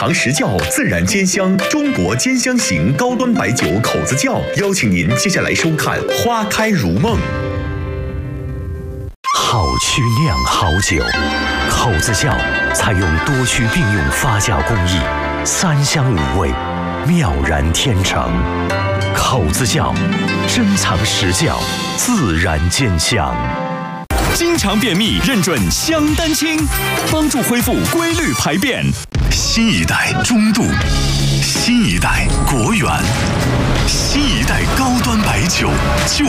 堂实窖自然兼香，中国兼香型高端白酒口子窖，邀请您接下来收看《花开如梦》。 好曲酿好酒，口子窖采用多区并用发酵工艺，3香5味，妙然天成。口子窖珍藏实窖，自然兼香。 经常便秘认准香丹青，帮助恢复规律排便。 新一代中度，新一代国源，新一代高端白酒就